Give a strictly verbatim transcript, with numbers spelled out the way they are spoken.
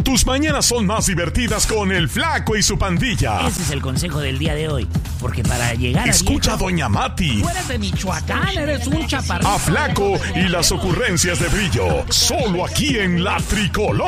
Tus mañanas son más divertidas con el Flaco y su pandilla. Ese es el consejo del día de hoy. Porque para llegar a Escucha viejo, a Doña Mati. Tú eres de Michoacán, eres un chaparrito. A Flaco y las ocurrencias de Brillo. Solo aquí en La Tricolor.